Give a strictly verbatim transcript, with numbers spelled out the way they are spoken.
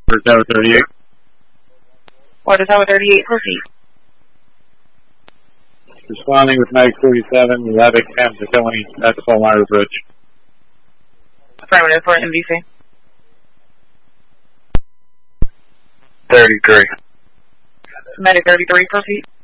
For Tower thirty-eight. Water Tower thirty-eight, proceed. Responding with Mag forty-seven, Levick, Tacony at the Palmyra Bridge. Affirmative for M V C. thirty-three. Medic thirty-three, proceed.